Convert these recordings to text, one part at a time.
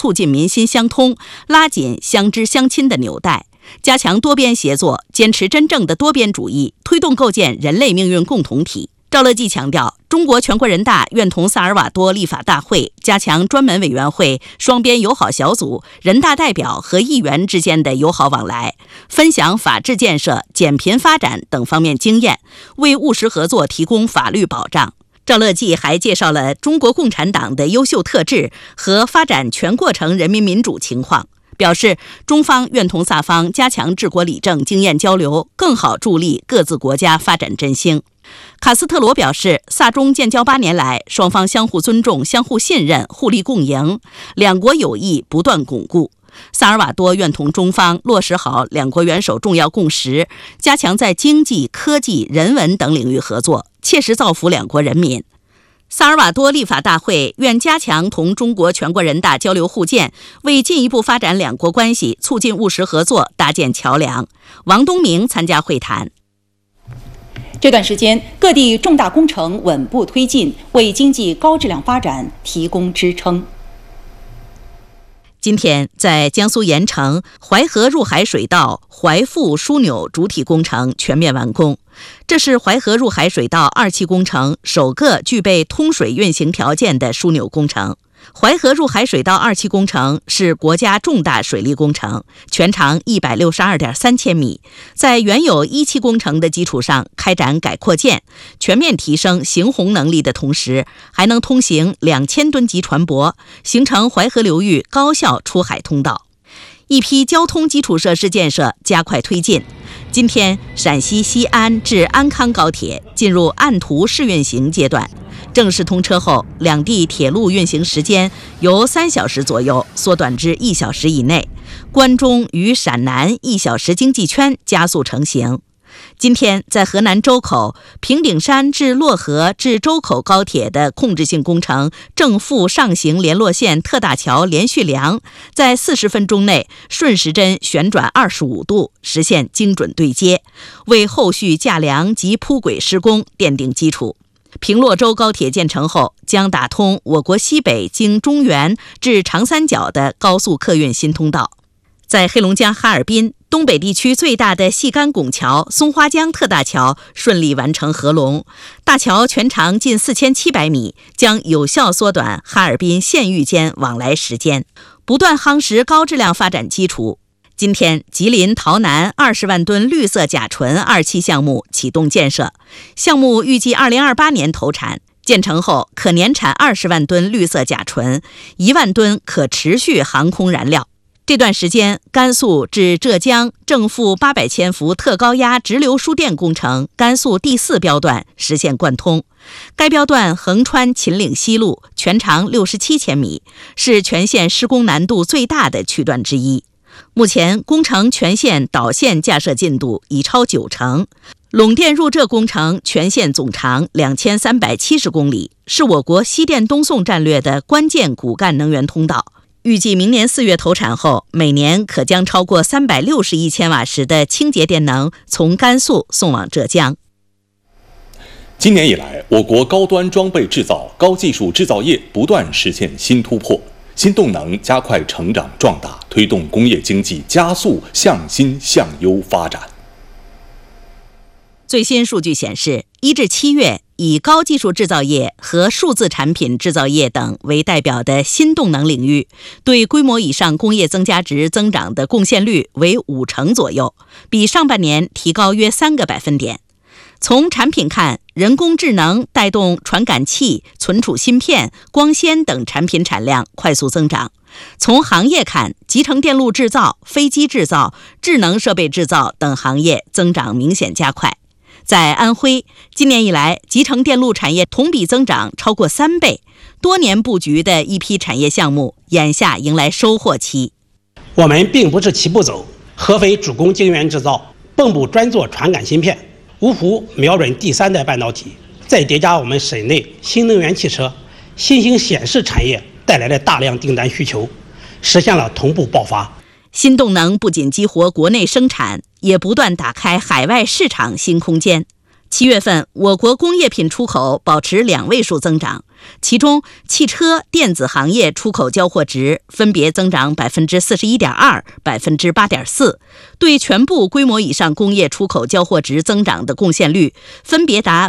促进民心相通，拉紧相知相亲的纽带，加强多边协作，坚持真正的多边主义，推动构建人类命运共同体。赵乐际强调，中国全国人大愿同萨尔瓦多立法大会加强专门委员会、双边友好小组、人大代表和议员之间的友好往来，分享法治建设、减贫发展等方面经验，为务实合作提供法律保障。赵乐际还介绍了中国共产党的优秀特质和发展全过程人民民主情况，表示中方愿同萨方加强治国理政经验交流，更好助力各自国家发展振兴。卡斯特罗表示，萨中建交8年来，双方相互尊重、相互信任、互利共赢，两国友谊不断巩固。萨尔瓦多愿同中方落实好两国元首重要共识，加强在经济、科技、人文等领域合作，切实造福两国人民。萨尔瓦多立法大会愿加强同中国全国人大交流互鉴，为进一步发展两国关系、促进务实合作搭建桥梁。王东明参加会谈。 这段时间，各地重大工程稳步推进，为经济高质量发展提供支撑。 今天，在江苏盐城，淮河入海水道淮阜枢纽主体工程全面完工。这是淮河入海水道2期工程首个具备通水运行条件的枢纽工程。淮河入海水道2期工程是国家重大水利工程，全长162.3千米，在原有1期工程的基础上开展改扩建，全面提升行洪能力的同时，还能通行2000吨级船舶，形成淮河流域高效出海通道。一批交通基础设施建设加快推进。今天，陕西西安至安康高铁进入按图试运行阶段。正式通车后，两地铁路运行时间由3小时左右缩短至1小时以内，关中与陕南1小时经济圈加速成型。今天，在河南周口平顶山至漯河至周口高铁的控制性工程正负上行联络线特大桥连续梁，在40分钟内顺时针旋转25度，实现精准对接，为后续架梁及铺轨施工奠定基础。平洛州高铁建成后，将打通我国西北经中原至长三角的高速客运新通道。在黑龙江哈尔滨，东北地区最大的细干拱桥松花江特大桥顺利完成合龙，大桥全长近4700米，将有效缩短哈尔滨县域间往来时间，不断夯实高质量发展基础。今天，吉林洮南20万吨绿色甲醇2期项目启动建设，项目预计2028年投产，建成后可年产20万吨绿色甲醇，1万吨可持续航空燃料。这段时间，甘肃至浙江正负800千伏特高压直流输电工程甘肃第4标段实现贯通，该标段横穿秦岭西路，全长67千米，是全线施工难度最大的区段之一。目前，工程全线导线架设进度已超90%，陇电入浙工程全线总长2370公里，是我国西电东送战略的关键骨干能源通道。预计明年4月投产后，每年可将超过360亿千瓦时的清洁电能从甘肃送往浙江。 今年以来，我国高端装备制造、高技术制造业不断实现新突破。新动能加快成长壮大，推动工业经济加速向新向优发展。 最新数据显示，1至7月，以高技术制造业和数字产品制造业等为代表的新动能领域，对规模以上工业增加值增长的贡献率为50%左右，比上半年提高约3个百分点。从产品看，人工智能带动传感器、存储芯片、光纤等产品产量快速增长。从行业看，集成电路制造、飞机制造、智能设备制造等行业增长明显加快。在安徽，今年以来，集成电路产业同比增长超过3倍，多年布局的一批产业项目眼下迎来收获期。 我们并不是齐步走，合肥主攻晶圆制造，蚌埠专做传感芯片，芜湖瞄准第3代半导体，再叠加我们省内新能源汽车、新兴显示产业带来的大量订单需求，实现了同步爆发。 新动能不仅激活国内生产，也不断打开海外市场新空间。 7月份，我国工业品出口保持2位数增长，其中汽车、电子行业出口交货值分别增长41.2%、8.4%，对全部规模以上工业出口交货值增长的贡献率分别达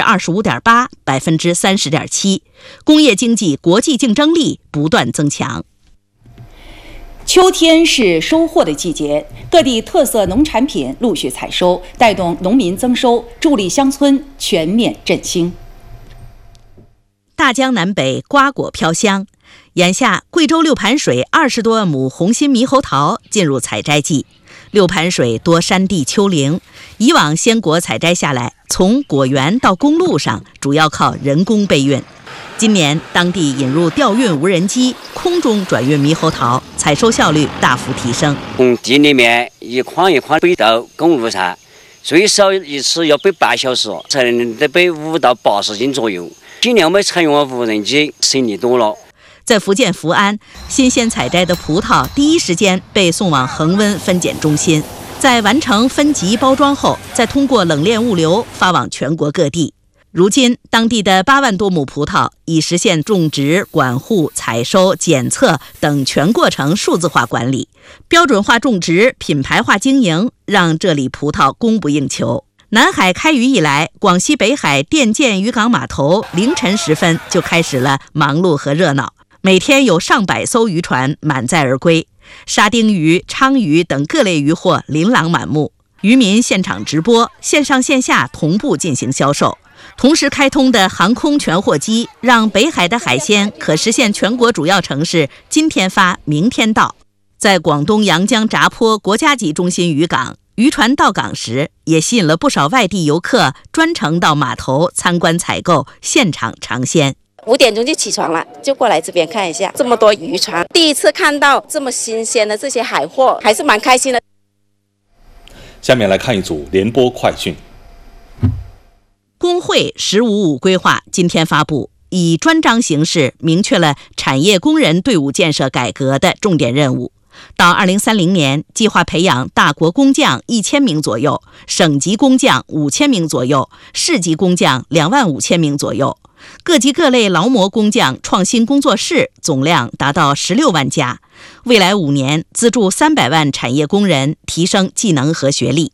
25.8%、30.7%，工业经济国际竞争力不断增强。 秋天是收获的季节，各地特色农产品陆续采收，带动农民增收，助力乡村全面振兴。 大江南北瓜果飘香，眼下贵州六盘水20多万亩红心猕猴桃进入采摘季。六盘水多山地丘陵，以往鲜果采摘下来，从果园到公路上主要靠人工备运。今年当地引入调运无人机，空中转运猕猴桃，采收效率大幅提升。 从地里面一筐一筐背到公路上，最少一次要背8小时，才能得背5到80斤左右。今年我们采用了无人机，省力多了。 在福建福安，新鲜采摘的葡萄第一时间被送往恒温分拣中心，在完成分级包装后，再通过冷链物流发往全国各地。如今，当地的8万多亩葡萄已实现种植、管护、采收、检测等全过程数字化管理，标准化种植、品牌化经营，让这里葡萄供不应求。南海开渔以来，广西北海甸建渔港码头凌晨时分就开始了忙碌和热闹，每天有上百艘渔船满载而归，沙丁鱼、鲳鱼等各类渔获琳琅满目。渔民现场直播，线上线下同步进行销售。同时开通的航空全货机，让北海的海鲜可实现全国主要城市今天发明天到。在广东阳江闸坡国家级中心渔港，渔船到港时也吸引了不少外地游客专程到码头参观采购，现场尝鲜。 5点钟就起床了，就过来这边看一下，这么多渔船，第一次看到这么新鲜的这些海货，还是蛮开心的。 下面来看一组联播快讯。 工会“15+5”规划今天发布，以专章形式明确了产业工人队伍建设改革的重点任务。到2030年，计划培养大国工匠1000名左右，省级工匠5000名左右，市级工匠25000名左右。各级各类劳模工匠创新工作室总量达到16万家。未来5年，资助300万产业工人提升技能和学历。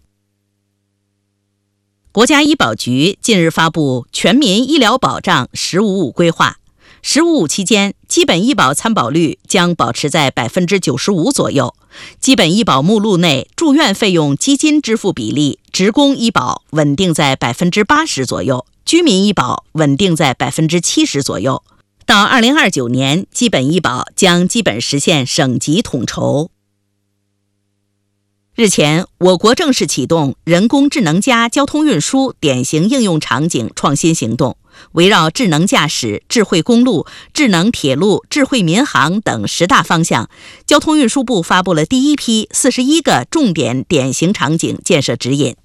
国家医保局近日发布全民医疗保障“15+5”规划，“15+5”期间，基本医保参保率将保持在95%左右，基本医保目录内住院费用基金支付比例，职工医保稳定在80%左右，居民医保稳定在70%左右。到2029年，基本医保将基本实现省级统筹。日前，我国正式启动人工智能加交通运输典型应用场景创新行动，围绕智能驾驶、智慧公路、智能铁路、智慧民航等10大方向，交通运输部发布了第一批41个重点典型场景建设指引。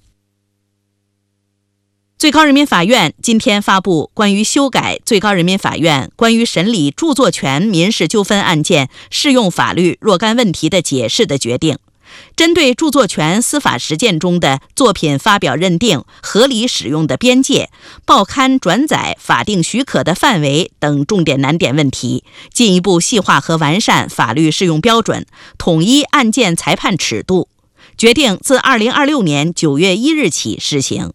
最高人民法院今天发布关于修改最高人民法院关于审理著作权民事纠纷案件适用法律若干问题的解释的决定，针对著作权司法实践中的作品发表认定、合理使用的边界、报刊转载法定许可的范围等重点难点问题，进一步细化和完善法律适用标准，统一案件裁判尺度，决定自2026年9月1日起施行。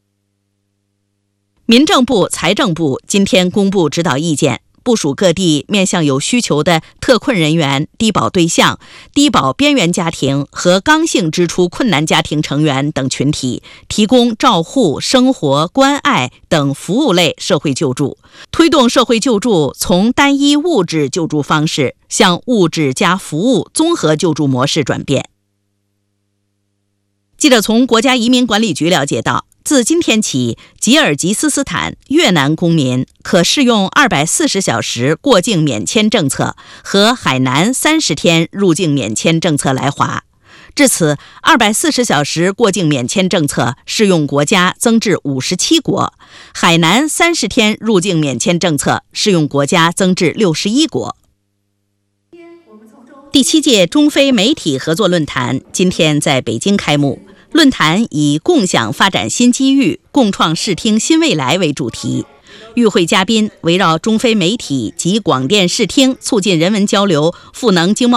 民政部、财政部今天公布指导意见，部署各地面向有需求的特困人员、低保对象、低保边缘家庭和刚性支出困难家庭成员等群体提供照护、生活、关爱等服务类社会救助，推动社会救助从单一物质救助方式向物质加服务综合救助模式转变。记者从国家移民管理局了解到，自今天起，吉尔吉斯斯坦、越南公民可适用240小时过境免签政策和海南30天入境免签政策来华。至此，240小时过境免签政策适用国家增至57国，海南30天入境免签政策适用国家增至61国。第7届中非媒体合作论坛今天在北京开幕。 论坛以共享发展新机遇，共创视听新未来为主题。与会嘉宾围绕中非媒体及广电视听促进人文交流、赋能经贸